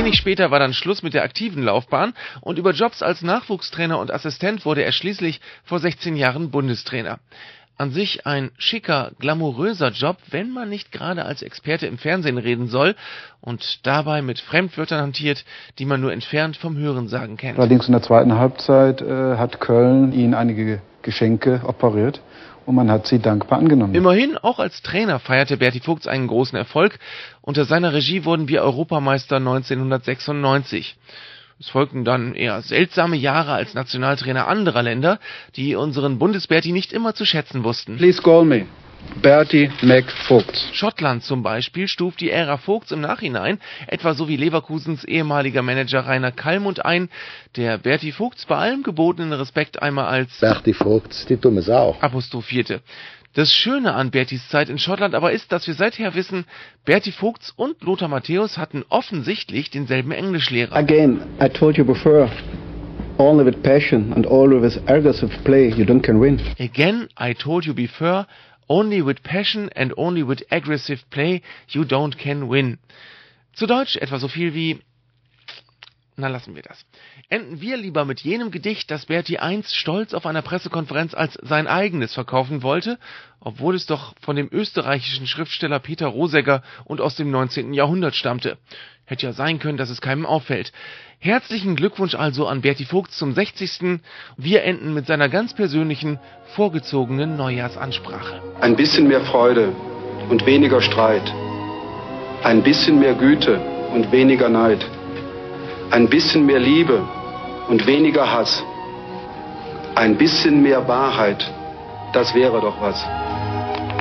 Wenig später war dann Schluss mit der aktiven Laufbahn und über Jobs als Nachwuchstrainer und Assistent wurde er schließlich vor 16 Jahren Bundestrainer. An sich ein schicker, glamouröser Job, wenn man nicht gerade als Experte im Fernsehen reden soll und dabei mit Fremdwörtern hantiert, die man nur entfernt vom Hörensagen kennt. Allerdings in der zweiten Halbzeit hat Köln ihn einige Geschenke operiert und man hat sie dankbar angenommen. Immerhin, auch als Trainer feierte Berti Vogts einen großen Erfolg. Unter seiner Regie wurden wir Europameister 1996. Es folgten dann eher seltsame Jahre als Nationaltrainer anderer Länder, die unseren Bundesberti nicht immer zu schätzen wussten. Please call me Berti McVogts. Schottland zum Beispiel stuft die Ära Vogts im Nachhinein, etwa so wie Leverkusens ehemaliger Manager Rainer Kallmund ein, der Berti Vogts bei allem gebotenen Respekt einmal als Berti Vogts, die dumme Sau apostrophierte. Das Schöne an Bertis Zeit in Schottland aber ist, dass wir seither wissen, Berti Vogts und Lothar Matthäus hatten offensichtlich denselben Englischlehrer. Again, I told you before, only with passion and only with aggressive play you don't can win. Again, I told you before, only with passion and only with aggressive play you don't can win. Zu Deutsch etwa so viel wie... Na, lassen wir das. Enden wir lieber mit jenem Gedicht, das Berti einst stolz auf einer Pressekonferenz als sein eigenes verkaufen wollte, obwohl es doch von dem österreichischen Schriftsteller Peter Rosegger und aus dem 19. Jahrhundert stammte. Hätte ja sein können, dass es keinem auffällt. Herzlichen Glückwunsch also an Berti Vogts zum 60. Wir enden mit seiner ganz persönlichen, vorgezogenen Neujahrsansprache. Ein bisschen mehr Freude und weniger Streit. Ein bisschen mehr Güte und weniger Neid. Ein bisschen mehr Liebe und weniger Hass. Ein bisschen mehr Wahrheit, das wäre doch was.